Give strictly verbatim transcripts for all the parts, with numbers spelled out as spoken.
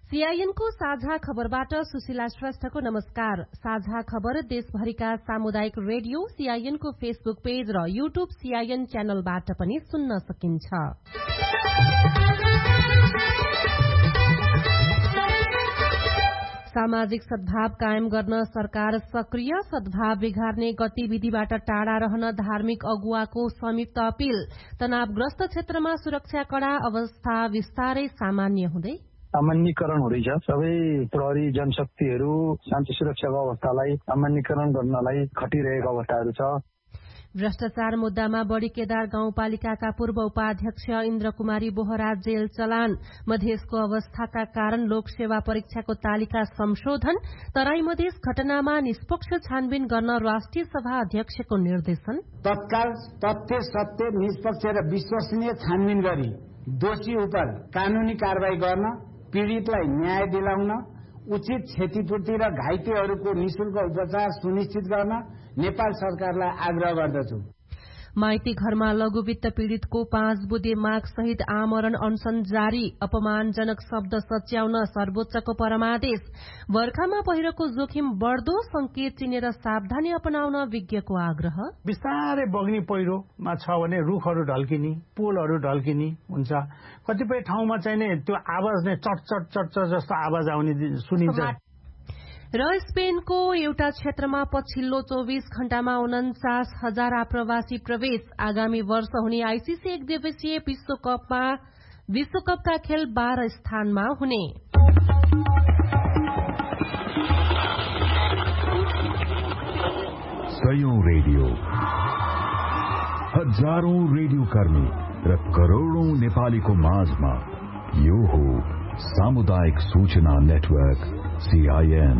सीआईएनको साझा खबरबाट सुशीला श्रेष्ठको नमस्कार। साझा खबर देशभरिका सामुदायिक रेडियो सीआईएनको फेसबुक पेज र यूट्यूब सीआईएन च्यानलबाट पनि सुन्न सकिन्छ। सामाजिक सद्भाव कायम गर्न सरकार सक्रिय, सद्भाव बिगार्ने गतिविधिबाट टाढा रहन धार्मिक अगुवाको संयुक्त अपील। तनावग्रस्त क्षेत्रमा सुरक्षा कड़ा, अवस्था बिस्तारै सामान्य हुँदै सामान्यकरण हुँदैछ। सबै प्रहरी जनशक्तिहरू शान्ति सुरक्षाको अवस्थालाई सामान्यकरण गर्नलाई खटिरहेको अवस्थाहरू छ। भ्रष्टाचार मुद्दामा बड़ी केदार गाउँपालिकाका पूर्व उपाध्यक्ष इन्द्र कुमारी बोहरा जेल चलान। मधेसको अवस्थाका कारण लोकसेवा परीक्षाको तालिका संशोधन। तराई मधेस घटनामा निष्पक्ष छानबिन गर्न राष्ट्रिय सभा अध्यक्षको निर्देशन। तत्काल तथ्य सत्य निष्पक्ष र विश्वसनीय छानबिन गरी दोषी उप कानूनी कारवाही गर्न, पीड़ितलाई न्याय दिलाउन, उचित क्षतिपूर्ति र घाइतेहरूको निशुल्क उपचार सुनिश्चित गर्न नेपाल सरकारलाई आग्रह गर्दछु। माइती घरमा लघुवित्त पीड़ितको पाँच बुधे माग सहित आमरण अनशन जारी। अपमानजनक शब्द सच्याउन सर्वोच्चको परमादेश। बर्खामा पहिरोको जोखिम बढ्दो, संकेत चिनेर सावधानी अपनाउन विज्ञको आग्रह। बिस्तारै बग्ने पहिरोमा छ भने रुखहरू ढल्किने, पोलहरू ढल्किने हुन्छ। कतिपय ठाउँमा चाहिँ त्यो आवाज नै चट चट चट चट जस्तो आवाज आउने सुनिन्छ। र स्पेनको एउटा क्षेत्रमा पछिल्लो चौबीस घण्टामा उन्चास हजार आप्रवासी प्रवेश। आगामी वर्ष हुने आईसीसी एक दिवसीय विश्वकपमा विश्वकपका खेल बाह्र स्थानमा हुने। सयौं रेडियो, हजारौं रेडियो कर्मी र करोड़ौं नेपालीको माझमा यो हो सामुदायिक सूचना नेटवर्क सीआईएन।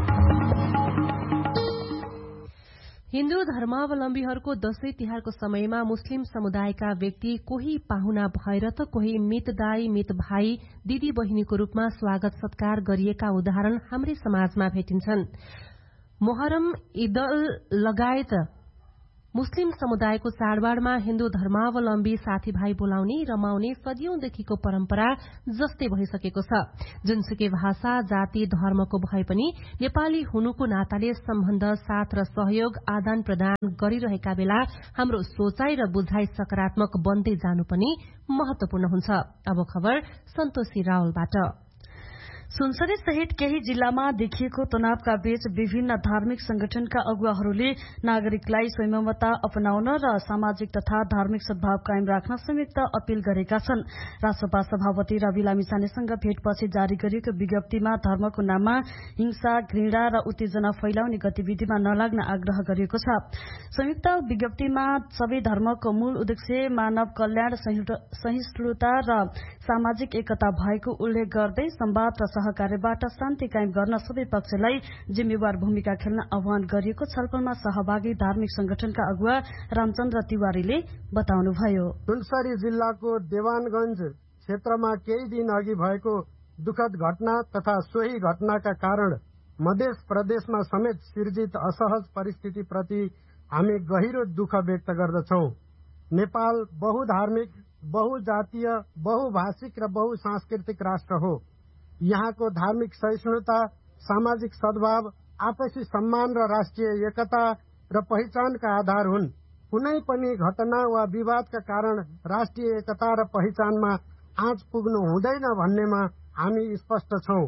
हिन्दू धर्मावलम्बीहरूको दशैं तिहारको समयमा मुस्लिम समुदायका व्यक्ति कोही पाहुना भएर त कोही मितदाई मित भाइ दिदी बहिनीको रूपमा स्वागत सत्कार गरिएका उदाहरण हाम्रै समाजमा भेटिन्छन्। मोहरम, ईदल लगायत मुस्लिम समुदायको चाडबाडमा हिन्दू धर्मावलम्बी साथीभाइ बोलाउने, रमाउने सदियौंदेखिको परम्परा जस्तै भइसकेको छ। जुनसुकै भाषा, जाति, धर्मको भए पनि नेपाली हुनुको नाताले सम्बन्ध, साथ र सहयोग आदान प्रदान गरिरहेका बेला हाम्रो सोचाइ र बुझाइ सकारात्मक बन्दै जानु पनि महत्वपूर्ण हुन्छ। अब खबर सन्तोषी रावलबाट। सुनसरी सहित केही जिल्लामा देखिएको तनावका बीच विभिन्न धार्मिक संगठनका अगुवाहरूले नागरिकलाई संयमता अपनाउन र सामाजिक तथा धार्मिक सद्भाव कायम राख्न संयुक्त अपील गरेका छन्। रासपा सभापति रवि लामिछानेसँग भेटपछि जारी गरिएको विज्ञप्तिमा धर्मको नाममा हिंसा, घृणा र उत्तेजना फैलाउने गतिविधिमा नलाग्न आग्रह गरिएको छ। संयुक्त विज्ञप्तिमा सबै धर्मको मूल उद्देश्य मानव कल्याण, सहिष्णुता र सामाजिक एकता भएको उल्लेख गर्दै संवाद र सहकार्यबाट शान्ति कायम गर्न सबै पक्षलाई जिम्मेवार भूमिका खेल्न आह्वान गरिएको छलफलमा सहभागी धार्मिक संगठनका अगुवा रामचन्द्र तिवारीले बताउनुभयो। सुनसरी जिल्लाको देवानगंज क्षेत्रमा केही दिन अघि भएको दुखद घटना तथा सोही घटनाका कारण मध्य प्रदेशमा समेत सिर्जित असहज परिस्थितिप्रति हामी गहिरो दुःख व्यक्त गर्दछौं। नेपाल बहुधार्मिक, बहुजातीय, बहुभाषिक र बहुसांस्कृतिक राष्ट्र हो। यहाँको धार्मिक सहिष्णुता, सामाजिक सद्भाव, आपसी सम्मान र राष्ट्रिय एकता र पहिचानका आधार हुन्। कुनै पनि घटना वा विवादका कारण राष्ट्रिय एकता र पहिचानमा आँच पुग्नु हुँदैन भन्नेमा हामी स्पष्ट छौं।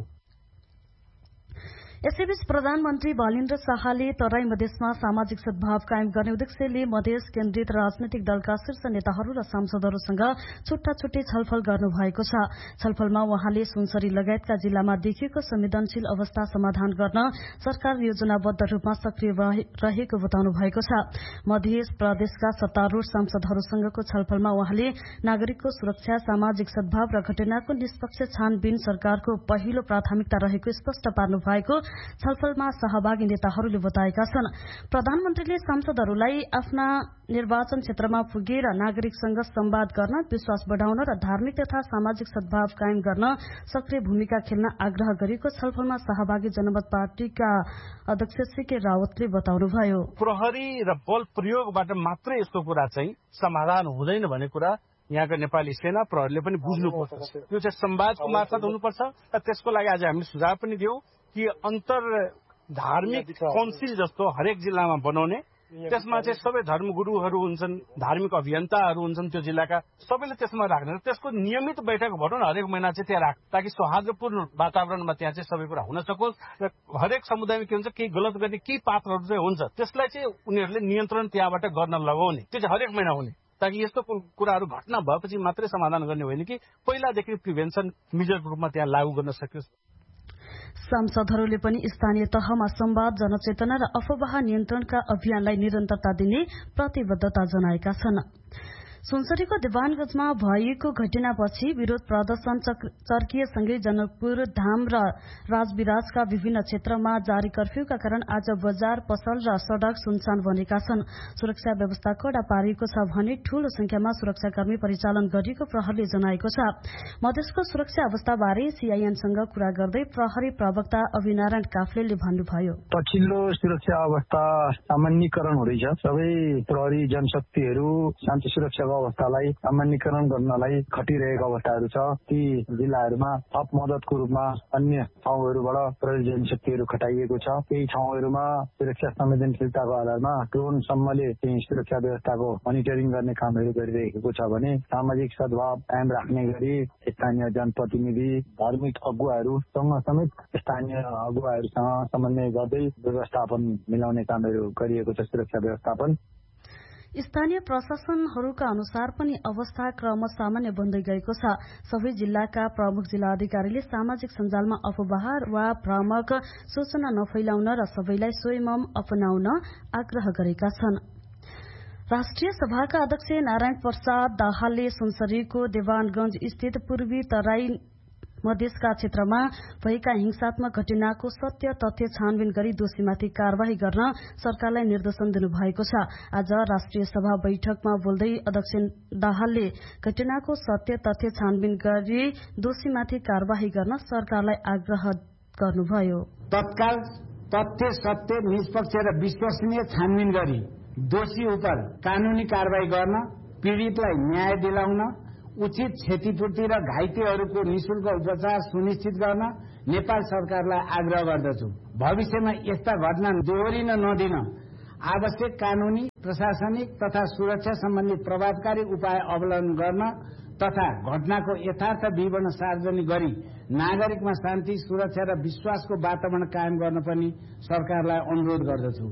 यसैबीच प्रधानमन्त्री बालिन्द्र शाहले तराई मधेसमा सामाजिक सद्भाव कायम गर्ने उद्देश्यले मधेस केन्द्रित राजनैतिक दलका शीर्ष नेताहरू र सांसदहरूसँग छुट्टा छुट्टै छलफल गर्नु भएको छ। छलफलमा उहाँले सुनसरी लगायतका जिल्लामा देखिएको संवेदनशील अवस्था समाधान गर्न सरकार योजनाबद्ध रूपमा सक्रिय रहेको बताउनु भएको छ। मध्य प्रदेशका सत्तारूढ़ सांसदहरूसँगको छलफलमा उहाँले नागरिकको सुरक्षा, सामाजिक सद्भाव र घटनाको निष्पक्ष छानबिन सरकारको पहिलो प्राथमिकता रहेको स्पष्ट पार्नु भएको छलफलमा सहभागी नेताहरूले बताएका छन्। प्रधानमन्त्रीले सांसदहरूलाई आफ्ना निर्वाचन क्षेत्रमा पुगेर नागरिकसँग संवाद गर्न, विश्वास बढ़ाउन र धार्मिक तथा सामाजिक सद्भाव कायम गर्न सक्रिय भूमिका खेल्न आग्रह गरेको छलफलमा सहभागी जनमत पार्टीका अध्यक्ष सीके रावतले बताउनुभयो। प्रहरी र बल प्रयोगबाट मात्रै यसको कुरा चाहिँ समाधान हुँदैन भन्ने कुरा यहाँको नेपाली सेना प्रहरीले पनि बुझ्नुपर्छ। त्यो चाहिँ संवादको मार्फत हुनुपर्छ र त्यसको लागि आज हामीले सुझाव पनि दियौं कि अन्तर धार्मिक काउन्सिल जस्तो हरेक जिल्लामा बनाउने, त्यसमा चाहिँ सबै धर्मगुरुहरू हुन्छन्, धार्मिक अभियन्ताहरू हुन्छन् त्यो जिल्लाका, सबैले त्यसमा राख्ने, त्यसको नियमित बैठक भनौँ न हरेक महिना चाहिँ त्यहाँ राख, ताकि सौहार्दपूर्ण वातावरणमा त्यहाँ चाहिँ सबै कुरा हुन सकोस् र हरेक समुदायमा के हुन्छ केही गलत गर्ने केही पात्रहरू चाहिँ हुन्छ त्यसलाई चाहिँ उनीहरूले नियन्त्रण त्यहाँबाट गर्न लगाउने, त्यो चाहिँ हरेक महिना हुने, ताकि यस्तो कुराहरू घटना भएपछि मात्रै समाधान गर्ने होइन कि पहिलादेखि प्रिभेन्सन मेजरको रूपमा त्यहाँ लागू गर्न सकियोस्। सांसदहरूले पनि स्थानीय तहमा संवाद, जनचेतना र अफवाह नियन्त्रणका अभियानलाई निरन्तरता दिने प्रतिबद्धता जनाएका छन्। सुनसरीको देवानगंजमा भएको घटनापछि विरोध प्रदर्शन चर्किएसँगै जनकपुर धाम र राजविराजका विभिन्न क्षेत्रमा जारी कर्फ्यूका कारण आज बजार, पसल र सड़क सुनसान बनेका छन्। सुरक्षा व्यवस्था कड़ा पारिएको छ भने ठूलो संख्यामा सुरक्षाकर्मी परिचालन गरिएको प्रहरीले जनाएको छ। मधेसको सुरक्षा अवस्थाबारे सीआईएनसँग कुरा गर्दै प्रहरी प्रवक्ता अभिनारायण काफ्लेले भन्नुभयो, पछिल्लो सुरक्षा अवस्था सामान्यीकरण हुँदैछ। सबै प्रहरी जनशक्तिहरू शान्ति सुरक्षा अवस्थालाई सामान्यीकरण गर्नलाई खटिरहेको अवस्थाहरू छ। ती जिल्लाहरूमा थप मद्दतको रूपमा अन्य ठाउँहरूबाट प्रहरी जनशक्तिहरू खटाइएको छ। केही ठाउँहरूमा सुरक्षा संवेदनशीलताको आधारमा ड्रोनसम्मले चाहिँ सुरक्षा व्यवस्थाको मोनिटरिङ गर्ने कामहरू गरिरहेको छ भने सामाजिक सद्भाव कायम राख्ने गरी स्थानीय जनप्रतिनिधि, धार्मिक अगुवाहरूसँग समेत स्थानीय अगुवाहरूसँग समन्वय गर्दै व्यवस्थापन मिलाउने कामहरू गरिएको छ। सुरक्षा व्यवस्थापन स्थानीय प्रशासनहरूका अनुसार पनि अवस्था क्रम सामान्य बन्दै गएको छ। सबै जिल्लाका प्रमुख जिल्ला अधिकारीले सामाजिक सञ्जालमा अफवाह वा भ्रामक सूचना नफैलाउन र सबैलाई स्वयं अपनाउन आग्रह गरेका छन्। राष्ट्रिय सभाका अध्यक्ष नारायण प्रसाद दाहालले सुनसरीको देवानगंज स्थित पूर्वी तराई मधेसका क्षेत्रमा भएका हिंसात्मक घटनाको सत्य तथ्य छानबिन गरी दोषीमाथि कार्यवाही गर्न सरकारलाई निर्देशन दिनुभएको छ। आज राष्ट्रिय सभा बैठकमा बोल्दै अध्यक्ष दाहालले घटनाको सत्य तथ्य छानबिन गरी दोषीमाथि कार्यवाही गर्न सरकारलाई आग्रह गर्नुभयो। तत्काल तथ्य सत्य निष्पक्ष र विश्वसनीय छानबिन गरी दोषी उप कानूनी कार्यवाही गर्न, पीड़ितलाई न्याय दिलाउन, उचित क्षतिपूर्ति र घाइतेहरूको निशुल्क उपचार सुनिश्चित गर्न नेपाल सरकारलाई आग्रह गर्दछु। भविष्यमा यस्ता घटना दोहोरिन नदिन आवश्यक कानूनी, प्रशासनिक तथा सुरक्षा सम्बन्धी प्रभावकारी उपाय अवलम्बन गर्न तथा घटनाको यथार्थ विवरण सार्वजनिक गरी नागरिकमा शान्ति, सुरक्षा र विश्वासको वातावरण कायम गर्न पनि सरकारलाई अनुरोध गर्दछु।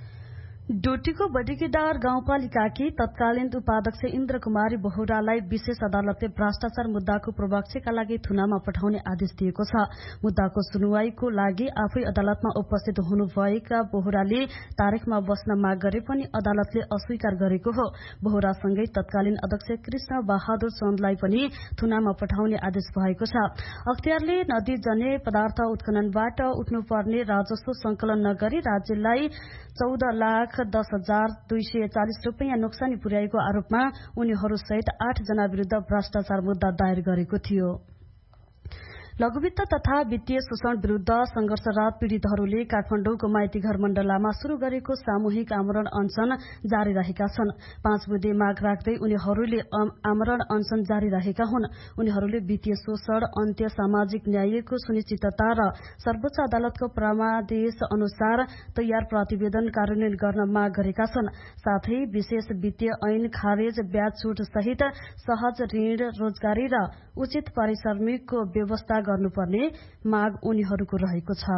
डोटीको बडिकेदार गाउँपालिकाकी तत्कालीन उपाध्यक्ष इन्द्र कुमारी बोहरालाई विशेष अदालतले भ्रष्टाचार मुद्दाको पूर्वाक्षका लागि थुनामा पठाउने आदेश दिएको छ। मुद्दाको सुनवाईको लागि आफै अदालतमा उपस्थित हुनुभएका बोहराले तारिखमा बस्न माग गरे पनि अदालतले अस्वीकार गरेको हो। बोहरासँगै तत्कालीन अध्यक्ष कृष्ण बहादुर चन्दलाई पनि थुनामा पठाउने आदेश भएको छ। अख्तियारले नदी जन्य पदार्थ उत्खननबाट उठ्नुपर्ने राजस्व संकलन नगरी राज्यलाई चौध लाख दस हजार दुई सय चालिस रूपियाँ नोक्सानी पुर्याएको आरोपमा उनीहरू सहित आठ जना विरूद्ध भ्रष्टाचार मुद्दा दायर गरेको थियो। लघुवित्त तथा वित्तीय शोषण विरूद्ध संघर्षरत पीड़ितहरूले काठमाडौँको माइती घर मण्डलामा शुरू गरेको सामूहिक आमरण अनशन जारी रहेका छन्। पाँच बुधे माग राख्दै उनीहरूले आमरण अनशन जारी रहेका हुन्। उनीहरूले वित्तीय शोषण अन्त्य, सामाजिक न्यायको सुनिश्चितता र सर्वोच्च अदालतको परामर्श अनुसार तयार प्रतिवेदन कार्यान्वयन गर्न माग गरेका छन्। साथै विशेष वित्तीय ऐन खारेज, ब्याज छुट सहित सहज ऋण, रोजगारी र उचित पारिश्रमिकको व्यवस्था गर्नुपर्ने माग उनीहरूको रहेको छ।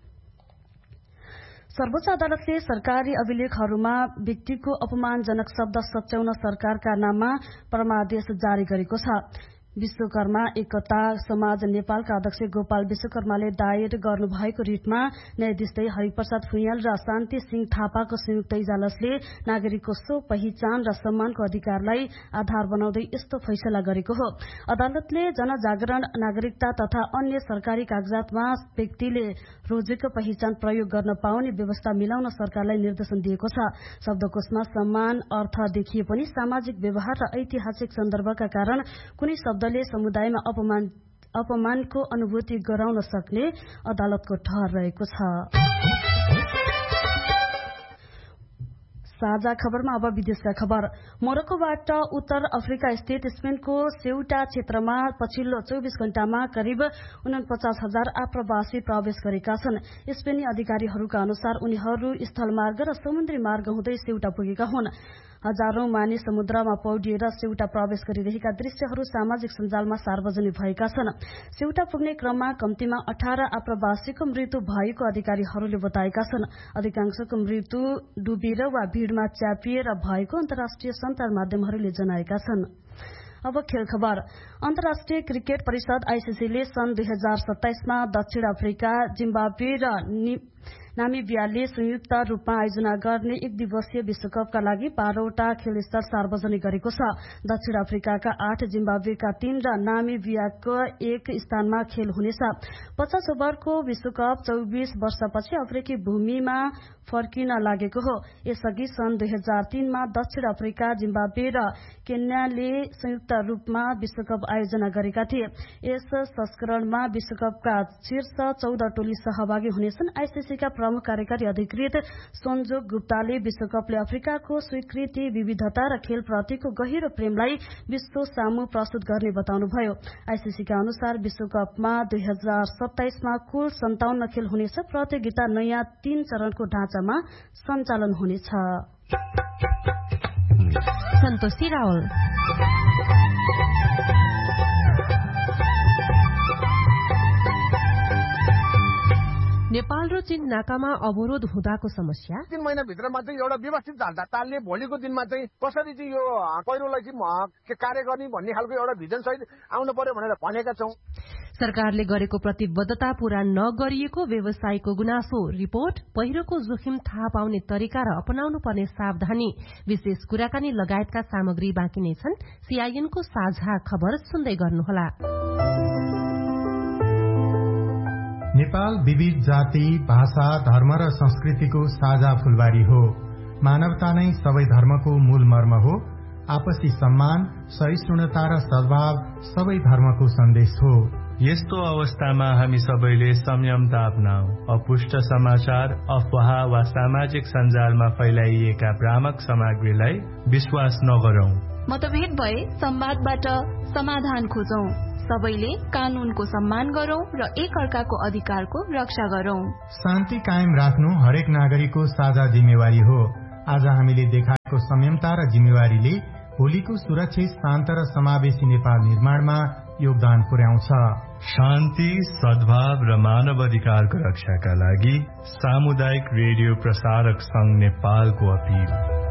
सर्वोच्च अदालतले सरकारी अभिलेखहरूमा व्यक्तिको अपमानजनक शब्द सच्याउन सरकारका नाममा परमादेश जारी गरेको छ। विश्वकर्मा एकता समाज नेपालका अध्यक्ष गोपाल विश्वकर्माले दायर गर्नुभएको रिटमा न्यायाधीश हरिप्रसाद भुइयाल र शान्ति सिंह थापाको संयुक्त इजलासले नागरिकको सो पहिचान र सम्मानको अधिकारलाई आधार बनाउँदै यस्तो फैसला गरेको हो। अदालतले जनजागरण, नागरिकता तथा अन्य सरकारी कागजातमा व्यक्तिले रोजेको पहिचान प्रयोग गर्न पाउने व्यवस्था मिलाउन सरकारलाई निर्देशन दिएको छ। शब्दकोशमा सम्मान अर्थ देखिए पनि सामाजिक व्यवहार र ऐतिहासिक सन्दर्भका कारण कुनै शब्दले समुदायमा अपमान अपमानको अनुभूति गराउन सक्ने अदालतको ठहर रहेको छ। साझा खबरमा अब विदेशका खबर। मोरक्कोबाट उत्तर अफ्रिका स्थित स्पेनको सेउटा क्षेत्रमा पछिल्लो चौबिस घण्टामा करिब उनपचास हजार आप्रवासी प्रवेश गरेका छन्। स्पेनी अधिकारीहरूका अनुसार उनीहरू स्थलमार्ग र समुद्री मार्ग हुँदै सेउटा पुगेका हुन्। हजारौं मानिस समुद्रमा पौडिएर सेउटा प्रवेश गरिरहेका दृश्यहरू सामाजिक सञ्जालमा सार्वजनिक भएका छन्। सेउटा पुग्ने क्रममा कम्तीमा अठार आप्रवासीको मृत्यु भएको अधिकारीहरूले बताएका छन्। अधिकांशको मृत्यु डुबेर वा भीड़मा च्यापिएर भएको अन्तर्राष्ट्रिय सञ्चार माध्यमहरूले जनाएका छन्। अब खेल खबर। अन्तर्राष्ट्रिय क्रिकेट परिषद आईसीसीले सन् दुई हजार सत्ताइसमा दक्षिण अफ्रिका, जिम्बाब्वे र नामिबियाले संयुक्त रूपमा आयोजना गर्ने एक दिवसीय विश्वकपका लागि बाह्रवटा खेलस्थल सार्वजनिक गरेको छ। दक्षिण अफ्रिकाका आठ, जिम्बाब्वेका तीन र नामिबियाको एक स्थानमा खेल हुनेछ। पचास ओभरको विश्वकप चौबिस वर्षपछि अफ्रिकी भूमिमा फर्किन लागेको हो। यसअघि सन् दुई हजार तीनमा दक्षिण अफ्रिका, जिम्बाब्वे र केन्याले संयुक्त रूपमा विश्वकप आयोजना गरेका थिए। यस संस्करणमा विश्वकपका शीर्ष चौध टोली सहभागी हुनेछन्। आईसीसीका प्रमुख कार्यकारी अधिकृत सञ्जोग गुप्ताले विश्वकपले अफ्रिकाको स्वीकृति, विविधता र खेलप्रतिको गहिरो प्रेमलाई विश्व सामु प्रस्तुत गर्ने बताउनुभयो। आईसीसीका अनुसार विश्वकपमा दुई हजार सत्ताइसमा कुल सन्ताउन्न खेल हुनेछ। प्रतियोगिता नयाँ तीन चरणको ढाँचामा सञ्चालन हुनेछ। सन्तोषी रावल। नेपाल र चीन नाकामा अवरोध हुँदाको समस्या तीन महिनाभित्रमा चाहिँ एउटा व्यवस्थित तालले भोलिको दिनमा चाहिँ कसरी चाहिँ यो पहिरोलाई चाहिँ कार्य गर्ने भन्ने खालको एउटा भिजन सहित आउनु पर्यो भनेर भनेका छौं। सरकारले गरेको प्रतिबद्धता पूरा नगरिएको व्यवसायीको गुनासो। रिपोर्ट। पहिरोको जोखिम थाहा पाउने तरिका र अपनाउनु पर्ने सावधानी, विशेष कुराकानी लगायतका सामग्री बाँकी नै छन्। सीआईएनको साझा खबर सुन्दै गर्नुहोला। नेपाल विविध जाति, भाषा, धर्म र संस्कृतिको साझा फूलबारी हो। मानवता नै सबै धर्मको मूल मर्म हो। आपसी सम्मान, सहिष्णुता र सद्भाव सबै धर्मको सन्देश हो। यस्तो अवस्थामा हामी सबैले संयमता अपनाऊ। अपुष्ट समाचार, अफवाह वा सामाजिक सञ्जालमा फैलाइएका भ्रामक सामग्रीलाई विश्वास नगरौं। मतभेद भए संवादबाट समाधान खोजौं। सबैले कानूनको सम्मान गरौं र एक अर्काको अधिकारको रक्षा गरौं। शान्ति कायम राख्नु हरेक नागरिकको साझा जिम्मेवारी हो। आज हामीले देखाएको संयमता र जिम्मेवारीले भोलिको सुरक्षित, शान्त र समावेशी नेपाल निर्माणमा योगदान पुर्याउँछ। शान्ति, सद्भाव र मानव अधिकारको रक्षाका लागि सामुदायिक रेडियो प्रसारक संघ नेपालको अपील।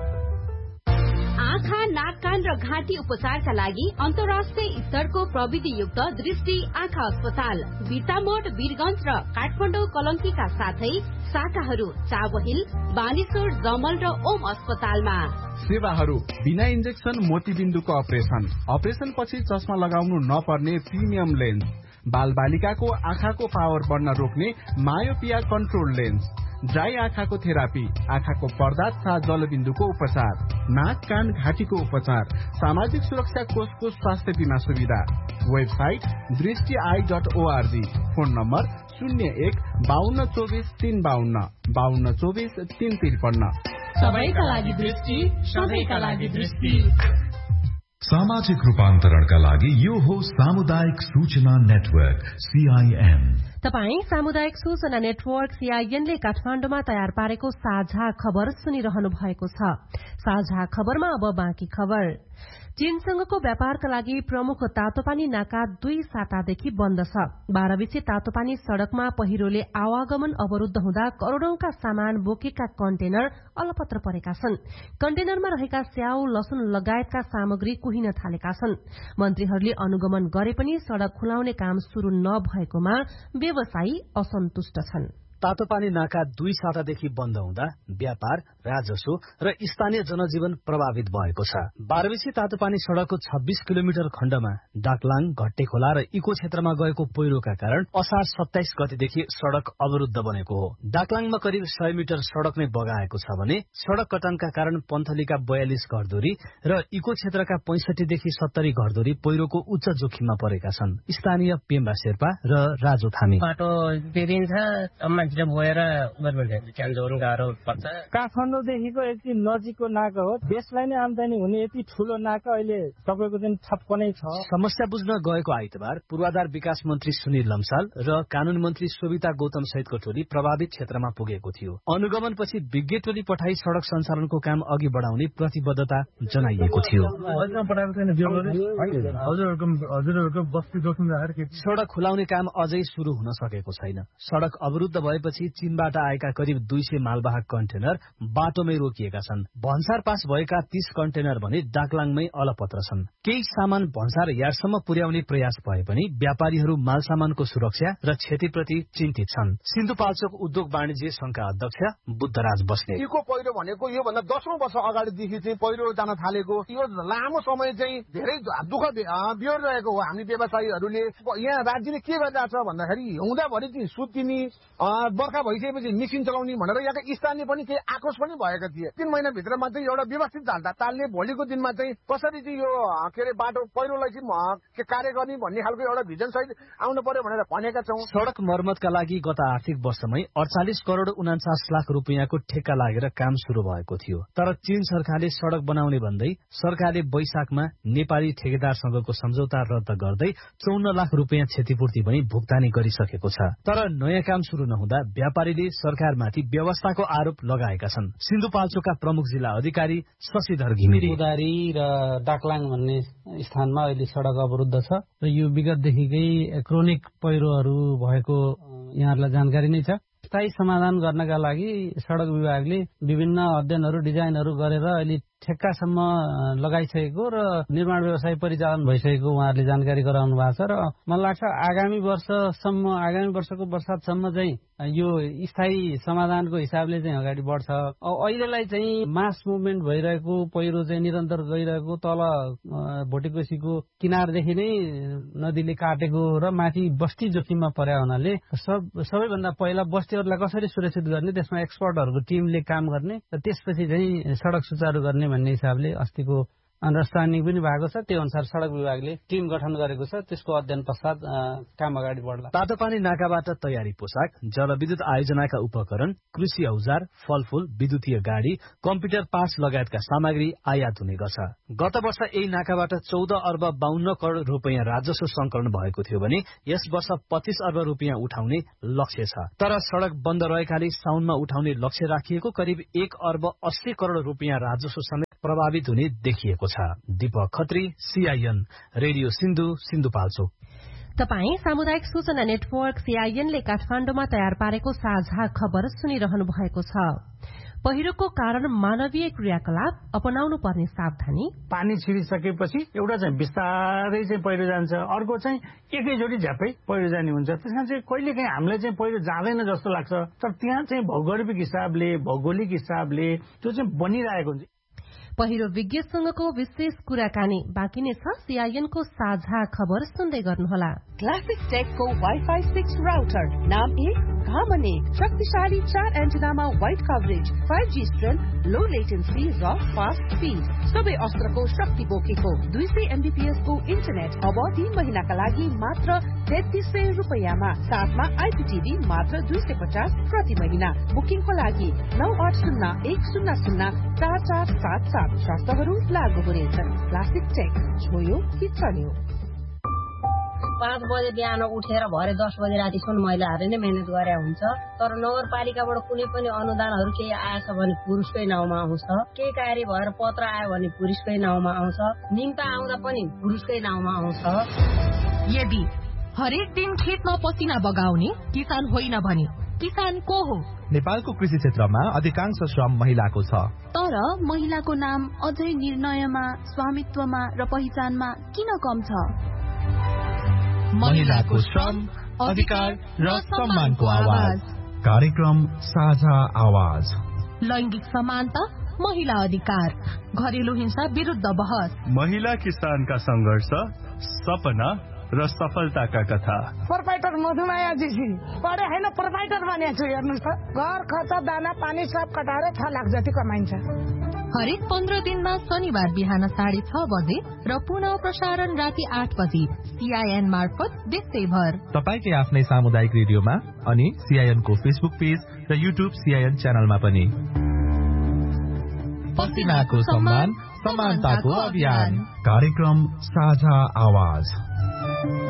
आँखा, नाक, कान र घाँटी उपचारका लागि अन्तर्राष्ट्रिय स्तरको प्रविधियुक्त दृष्टि आँखा अस्पताल बिर्तामोड, वीरगंज र काठमाडौँ कलङ्कीका साथै शाखाहरू चाबहिल, बानेश्वर, जमल र ओम अस्पतालमा। सेवाहरू बिना इन्जेक्सन मोतीबिन्दुको अपरेसन, अपरेसन पछि चस्मा लगाउनु नपर्ने प्रिमियम लेन्स, बाल बालिकाको आँखाको पावर बढ्न रोक्ने मायोपिया कन्ट्रोल लेन्स, ड्राई आँखाको थेरापी, आँखाको पर्दा तथा जलबिन्दुको उपचार, नाक, कान, घाँटीको उपचार, सामाजिक सुरक्षा कोषको स्वास्थ्य बीमा सुविधा। वेबसाइट दृष्टि I dot ORG. Phone number शून्य एक बाहन्न चौबिस तीन बाहन्न बाहन्न चौबिस तीन त्रिपन्न। सबैका लागि दृष्टि, सबैका लागि दृष्टि। सामाजिक रूपान्तरणका लागि यो हो सामुदायिक सूचना नेटवर्क सीआईएन। तपाई सामुदायिक सूचना नेटवर्क सीआईएनले काठमाडौँमा तयार पारेको साझा खबर सुनिरहनु भएको छ। साझा खबरमा अब बाँकी खबर। चीनसँगको व्यापारका लागि प्रमुख तातोपानी नाका दुई सातादेखि बन्द छ। बाह्रविसे तातोपानी सड़कमा पहिरोले आवागमन अवरूद्ध हुँदा करोड़ौंका सामान बोकेका कन्टेनर अलपत्र परेका छन्। कन्टेनरमा रहेका स्याउ, लसुन लगायतका सामग्री कुहिन थालेका छन्। मन्त्रीहरूले अनुगमन गरे पनि सड़क खुलाउने काम शुरू नभएकोमा व्यवसायी असन्तुष्ट छन्। तातोपानी नाका दुई सातादेखि बन्द हुँदा व्यापार, राजस्व र स्थानीय जनजीवन प्रभावित भएको छ। बाह्रविसे तातोपानी सड़कको छब्बीस किलोमिटर खण्डमा डाकलाङ, घट्टेखोला र इको क्षेत्रमा गएको पहिरोका कारण असार सत्ताइस गतेदेखि सड़क अवरुद्ध बनेको हो। डाकलाङमा करिब सय मिटर सड़क नै बगाएको छ भने सड़क कटानका कारण पन्थलीका बयालिस घरधुरी र इको क्षेत्रका पैंसठीदेखि सत्तरी घरधुरी पहिरोको उच्च जोखिममा परेका छन्। स्थानीय पेम्बा शेर्पा र राजु थामी बाटो बिग्रिन्छ, मान्छेले मोएर क्यान्सर गाह्रो पर्छ। काठमाडौँदेखिको यति नजिकको नाका हो, देशलाई नै आम्दानी हुने यति ठुलो नाका अहिले तपाईँको दिन ठप्प नै छ। समस्या बुझ्न गएको आइतबार पूर्वाधार विकास मन्त्री सुनिल लम्साल र कानून मन्त्री शोभिता गौतम सहितको टोली प्रभावित क्षेत्रमा पुगेको थियो। अनुगमनपछि विज्ञ टोली पठाई सड़क सञ्चालनको काम अघि बढाउने प्रतिबद्धता जनाइएको थियो। सड़क खुलाउने काम अझै शुरू हुन सकेको छैन। सड़क अवरुद्ध भएपछि चीनबाट आएका करिब दुई सय मालवाहक कन्टेनर बाटोमै रोकिएका छन्। भन्सार पास भएका तीस कन्टेनर भने डाकलाङमै अलपत्र छन्। केही सामान भन्सार यार्डसम्म पुर्याउने प्रयास भए पनि व्यापारीहरू माल सामानको सुरक्षा र क्षतिप्रति चिन्तित छन्। सिन्धुपाल्चोक उद्योग वाणिज्य संघका अध्यक्ष बुद्धराज बस्नेत, इको पहिरो भनेको यो भन्दा दशौं वर्ष अगाडिदेखि चाहिँ पहिरो जान थालेको, यो लामो समय चाहिँ धेरै दुःख बिहोर रहेको हो। हामी व्यवसायीहरूले यहाँ राज्यले के गरिरहेको छ भन्दाखेरि हिउँदाभरि चाहिँ सुत्तिनी, बर्खा भइसकेपछि मिसिन चलाउने भनेर यहाँका स्थानीय पनि केही आक्रोश पनि भएका थिए। तीन महिनाभित्रमा चाहिँ एउटा व्यवस्थित तालले भोलिको दिनमा चाहिँ कसरी चाहिँ यो के अरे बाटो पहिरोलाई चाहिँ कार्य गर्ने भन्ने खालको एउटा भिजन सहित आउनु पर्यो भनेर भनेका छौँ। सड़क मर्मतका लागि गत आर्थिक वर्षमै अडचालिस करोड़ उनाचास लाख रुपियाँको ठेक्का लागेर काम शुरू भएको थियो। तर चीन सरकारले सड़क बनाउने भन्दै सरकारले वैशाखमा नेपाली ठेकेदारसँगको सम्झौता रद्द गर्दै चौन्न लाख रुपियाँ क्षतिपूर्ति पनि भुक्तानी गरिसकेको छ। तर नयाँ काम शुरू नहुँदा व्यापारीले सरकारमाथि व्यवस्थाको आरोप लगाएका छन्। सिन्धुपाल्चोकका प्रमुख जिल्ला अधिकारी शशिधर घिमिरे, उदारी र डाकलाङ भन्ने स्थानमा अहिले सड़क अवरुद्ध छ र यो विगतदेखिकै क्रोनिक पहिरोहरू भएको यहाँहरूलाई जानकारी नै छ। स्थायी समाधान गर्नका लागि सड़क विभागले विभिन्न अध्ययनहरू डिजाइनहरू गरेर अहिले ठेक्कासम्म लगाइसकेको र निर्माण व्यवसाय परिचालन भइसकेको उहाँहरूले जानकारी गराउनु भएको छ। र मलाई लाग्छ आगामी वर्षसम्म आगामी वर्षको वर्षातसम्म चाहिँ यो स्थायी समाधानको हिसाबले चाहिँ अगाडि बढ्छ। अहिलेलाई चाहिँ मास मुभमेन्ट भइरहेको पहिरो चाहिँ निरन्तर गइरहेको तल भोटेकोसीको किनारदेखि नै नदीले काटेको र माथि बस्ती जोखिममा पर्या हुनाले सबैभन्दा पहिला बस्तीहरूलाई कसरी सुरक्षित गर्ने त्यसमा एक्सपर्टहरूको टिमले काम गर्ने र त्यसपछि चाहिँ सड़क सुचारू गर्ने भन्ने हिसाबले अस्तिको अन्डरस्ट्यान्डिङ पनि भएको छ। त्यो अनुसार सड़क विभागले टिम गठन गरेको छ। त्यसको अध्ययन पश्चात काम अगाडि बढ्ला। तातोपानी नाकाबाट तयारी पोसाक, जलविद्युत आयोजनाका उपकरण, कृषि औजार, फलफूल, विद्युतीय गाडी, कम्प्युटर पार्ट्स लगायतका सामग्री आयात हुने गर्छ। गत वर्ष यही नाकाबाट चौध अर्ब बाहन्न करोड़ रुपियाँ राजस्व संकलन भएको थियो भने यस वर्ष पच्चीस अर्ब रुपियाँ उठाउने लक्ष्य छ। तर सड़क बन्द रहेकाले साउनमा उठाउने लक्ष्य राखिएको करिब एक अर्ब अस्सी करोड़ रुपियाँ राजस्व समेत प्रभावित हुने देखिएको छ। Deepak Khatri, CIN, radio Sindhu, Sindhupalchok. तपाई सामुदायिक सूचना नेटवर्क सीआईएनले काठमाडौँमा तयार पारेको साझा खबर सुनिरहनु भएको छ। पहिरोको कारण मानवीय क्रियाकलाप अपनाउनु पर्ने सावधानी। पानी छिरिसकेपछि एउटा चाहिँ बिस्तारै चाहिँ पहिरो जान्छ, अर्को चाहिँ एकैचोटि झ्यापै पहिरो जाने हुन्छ। त्यसमा चाहिँ कहिले काहीँ हामीलाई चाहिँ पहिरो जाँदैन जस्तो लाग्छ, तर त्यहाँ चाहिँ भौगोलिक हिसाबले भौगोलिक हिसाबले त्यो चाहिँ बनिरहेको हुन्छ। पहिरो विज्ञसँगको विशेष कुराकानी बाँकी नै छ। सीआईएनको साझा खबर सुन्दै गर्नुहोला। क्लासिक टेकको वाइफाई सिक्स राउटर, नाम एक, काम एक, शक्तिशाली चार एन्टेनामा wide coverage, five G strength, लो लेटेन्सी र फास्ट स्पिड, सबै अस्त्रको शक्ति बोकेको दुई सय एमबीपीएस को इन्टरनेट अब तीन महिनाका लागि मात्र तेत्तीस सय रुपियाँमा, साथमा आइपीटीभी मात्र दुई सय पचास प्रति महिना। बुकिङको लागि नौ आठ शून्य एक शून्य शून्य चार चार सात सात। शर्तहरू लागू हुनेछन्। क्लासिक टेक, छोयो कि चल्यो। पाँच बजे बिहान उठेर भरे दस बजे रातिसम्म महिलाहरूले नै मेहनत गरे हुन्छ। तर नगरपालिकाबाट कुनै पनि अनुदानहरू केही आएछ भने पुरुषकै नाउँमा आउँछ, केही कार्य भएर पत्र आयो भने पुरुषकै नाउँमा आउँछ, निम्ता आउँदा पनि पुरुषकै नाउँमा आउँछ। यदि हरेक दिन खेतमा पसिना बगाउने किसान होइन भने किसान को हो? नेपालको कृषि क्षेत्रमा अधिकांश श्रम महिलाको छ। तर महिलाको नाम अझै निर्णयमा, स्वामित्वमा र पहिचानमा किन कम छ? महिलाको श्रम, अधिकार र सम्मानको आवाज। कार्यक्रम साझा आवाज। लैंगिक समानता, महिला अधिकार, घरेलु हिंसा विरुद्ध बहस, महिला किसानका संघर्ष, सपना र सफलताका कथा। प्रोपाइटर मधुमाया जीसी पढे होइन, प्रोपाइटर बनेको छु। हेर्नुहोस् त, घर खर्च, दाना पानी सब कटाएर छ लाख जति कमाइन्छ। हरेक पन्ध्र दिनमा शनिबार बिहान साढे छ बजे र पुनः प्रसारण राति आठ बजे सीआईएन मार्फत देशैभर। तपाईकै आफ्नै सामुदायिक रेडियोमा अनि सीआईएनको फेसबुक पेज र युट्युब सीआईएन च्यानलमा पनि। पसिनाको सम्मान, समानताको अभियान। कार्यक्रम साझा आवाज।